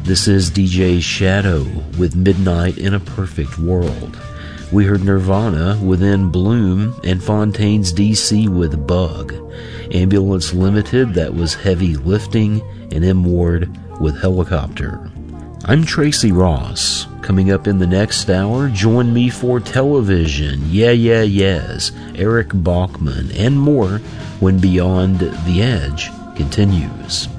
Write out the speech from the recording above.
This is DJ Shadow with Midnight in a Perfect World. We heard Nirvana with In Bloom and Fontaine's DC with Bug. Ambulance Limited, that was Heavy Lifting, and M. Ward with Helicopter. I'm Tracy Ross. Coming up in the next hour, join me for television, Yeah Yeah Yeahs, Eric Bachman, and more when Beyond the Edge continues.